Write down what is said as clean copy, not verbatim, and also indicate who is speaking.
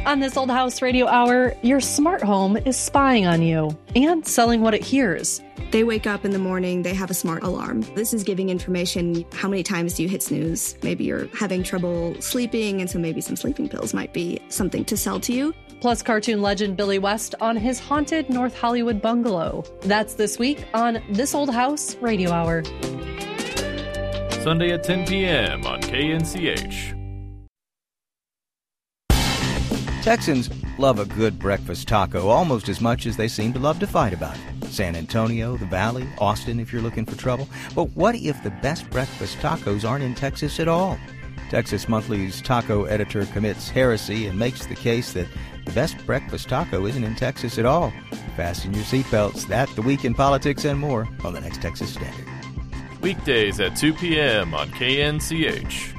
Speaker 1: On This Old House Radio Hour, your smart home is spying on you and selling what it hears.
Speaker 2: They wake up in the morning, they have a smart alarm. This is giving information. How many times do you hit snooze? Maybe you're having trouble sleeping, and so maybe some sleeping pills might be something to sell to you.
Speaker 1: Plus cartoon legend Billy West on his haunted North Hollywood bungalow. That's this week on This Old House Radio Hour.
Speaker 3: Sunday at 10 p.m. on KNCH.
Speaker 4: Texans love a good breakfast taco almost as much as they seem to love to fight about it. San Antonio, the Valley, Austin if you're looking for trouble. But what if the best breakfast tacos aren't in Texas at all? Texas Monthly's taco editor commits heresy and makes the case that the best breakfast taco isn't in Texas at all. Fasten your seatbelts. That, the week in politics, and more on the next Texas Standard.
Speaker 3: Weekdays at 2 p.m. on KNCH.